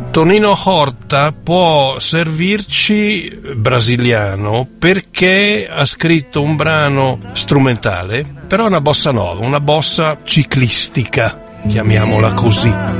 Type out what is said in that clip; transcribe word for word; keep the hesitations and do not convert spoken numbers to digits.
Tonino Horta può servirci brasiliano perché ha scritto un brano strumentale, però è una bossa nova, una bossa ciclistica, chiamiamola così.